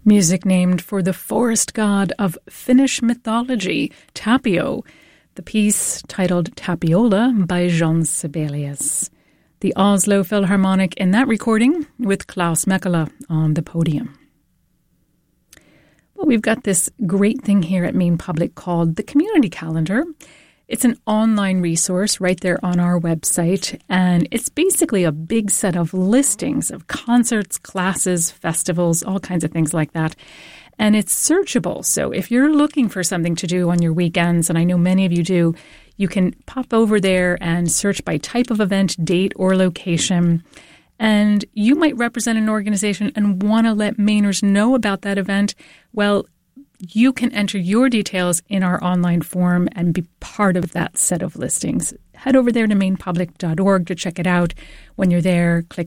Music named for the forest god of Finnish mythology, Tapio. The piece, titled Tapiola by Jean Sibelius. The Oslo Philharmonic in that recording with Klaus Mekala on the podium. Well, we've got this great thing here at Maine Public called the Community Calendar. It's an online resource right there on our website, and it's basically a big set of listings of concerts, classes, festivals, all kinds of things like that. And it's searchable, so if you're looking for something to do on your weekends, and I know many of you do, you can pop over there and search by type of event, date, or location. And you might represent an organization and want to let Mainers know about that event. Well, you can enter your details in our online form and be part of that set of listings. Head over there to mainepublic.org to check it out. When you're there, click